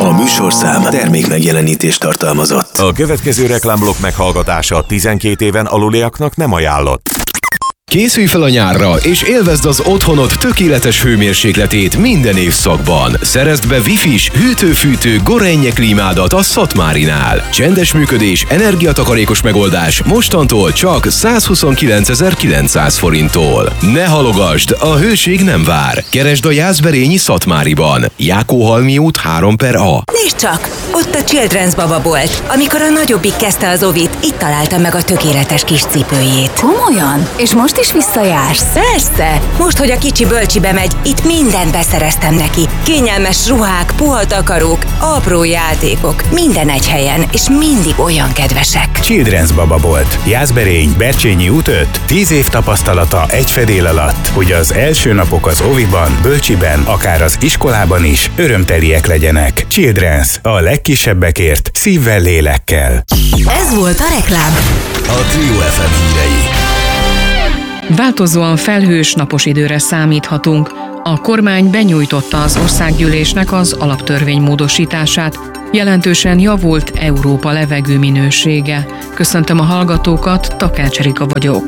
A műsorszám termék megjelenítést tartalmazott. A következő reklámblokk meghallgatása 12 éven aluliaknak nem ajánlott. Készülj fel a nyárra, és élvezd az otthonod tökéletes hőmérsékletét minden évszakban. Szerezd be Wi-Fi-s, hűtő-fűtő Gorenje klímádat a Szatmárinál. Csendes működés, energiatakarékos megoldás mostantól csak 129.900 forinttól. Ne halogasd, a hőség nem vár. Keresd a Jászberényi Szatmáriban. Jákóhalmi út 3/A. Nézd csak, ott a Children's bababolt. Amikor a nagyobbik kezdte az ovit, itt találta meg a tökéletes kis cipőjét. Komolyan? És most is visszajársz? Persze! Most, hogy a kicsi bölcsibe megy, itt mindent beszereztem neki. Kényelmes ruhák, puha takarók, apró játékok. Minden egy helyen, és mindig olyan kedvesek. Children's bababolt. Jászberény, Bercsényi út 5. 10 év tapasztalata egy fedél alatt, hogy az első napok az óviban, bölcsiben, akár az iskolában is örömteliek legyenek. Children's. A legkisebbekért szívvel, lélekkel. Ez volt a reklám. A Trio FM hírei. Változóan felhős, napos időre számíthatunk. A kormány benyújtotta az országgyűlésnek az alaptörvény módosítását. Jelentősen javult Európa levegő minősége. Köszöntöm a hallgatókat, Takács Erika vagyok.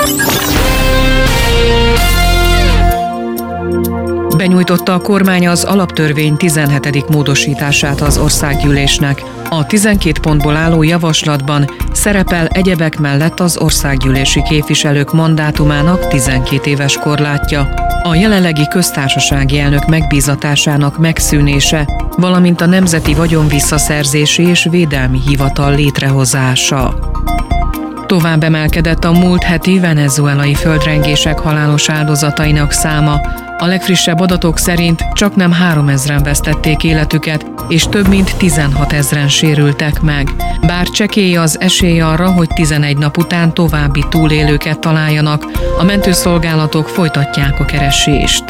Benyújtotta a kormány az alaptörvény 17. módosítását az országgyűlésnek. A 12 pontból álló javaslatban szerepel egyebek mellett az országgyűlési képviselők mandátumának 12 éves korlátja, a jelenlegi köztársasági elnök megbízatásának megszűnése, valamint a Nemzeti Vagyonvisszaszerzési és Védelmi Hivatal létrehozása. Tovább emelkedett a múlt heti venezuelai földrengések halálos áldozatainak száma. A legfrissebb adatok szerint csaknem 3000-en vesztették életüket, és több mint 16 000-en sérültek meg. Bár csekély az esély arra, hogy 11 nap után további túlélőket találjanak, a mentőszolgálatok folytatják a keresést.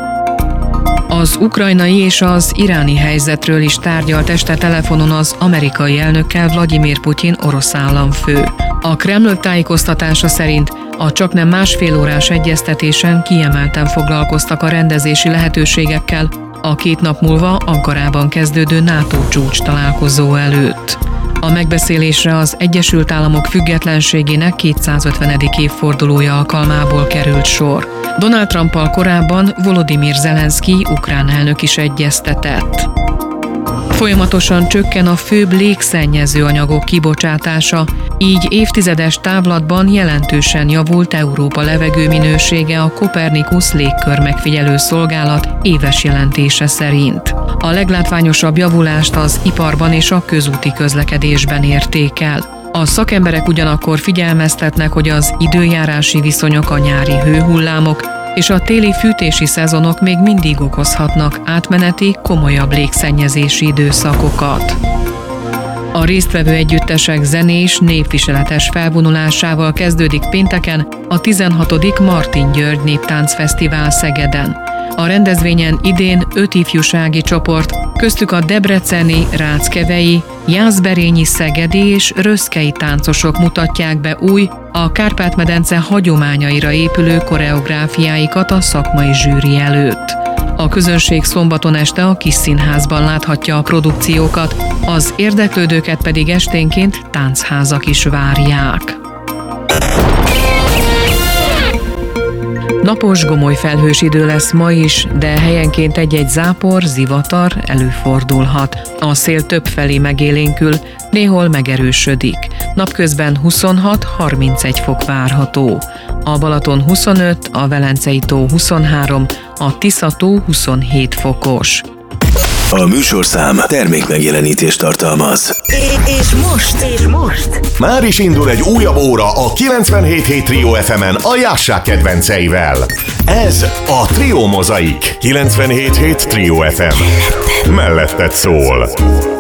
Az ukrajnai és az iráni helyzetről is tárgyalt este telefonon az amerikai elnökkel Vladimir Putyin orosz államfő. A Kreml tájékoztatása szerint a csaknem másfél órás egyeztetésen kiemelten foglalkoztak a rendezési lehetőségekkel a 2 nap múlva Ankarában kezdődő NATO csúcs találkozó előtt. A megbeszélésre az Egyesült Államok függetlenségének 250. évfordulója alkalmából került sor. Donald Trumpal korábban Volodymyr Zelenszky ukrán elnök is egyeztetett. Folyamatosan csökken a főbb légszennyező anyagok kibocsátása, így évtizedes távlatban jelentősen javult Európa levegőminősége a Copernicus légkörmegfigyelő szolgálat éves jelentése szerint. A leglátványosabb javulást az iparban és a közúti közlekedésben érték el. A szakemberek ugyanakkor figyelmeztetnek, hogy az időjárási viszonyok, a nyári hőhullámok és a téli fűtési szezonok még mindig okozhatnak átmeneti, komolyabb légszennyezési időszakokat. A résztvevő együttesek zenés, népviseletes felvonulásával kezdődik pénteken a 16. Martin György Néptáncfesztivál Szegeden. A rendezvényen idén 5 ifjúsági csoport, köztük a debreceni, ráckevei, jászberényi, szegedi és röszkei táncosok mutatják be új, a Kárpát-medence hagyományaira épülő koreográfiáikat a szakmai zsűri előtt. A közönség szombaton este a Kis Színházban láthatja a produkciókat, az érdeklődőket pedig esténként táncházak is várják. Napos, gomoly felhős idő lesz ma is, de helyenként egy-egy zápor, zivatar előfordulhat. A szél többfelé megélénkül, néhol megerősödik. Napközben 26-31 fok várható. A Balaton 25, a Velencei tó 23, a Tisza tó 27 fokos. A műsorszám termék megjelenítést tartalmaz. És most? Már is indul egy újabb óra a 97.7 Trio FM-en a Jászság kedvenceivel. Ez a Trio Mozaik. 97.7 Trio FM. Melletted szól.